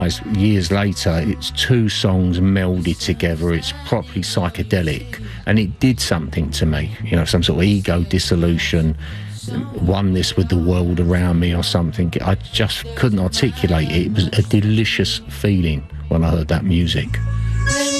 As years later, it's two songs melded together. It's properly psychedelic, and it did something to me. You know, some sort of ego dissolution, oneness with the world around me, or something. I just couldn't articulate it. It was a delicious feeling when I heard that music.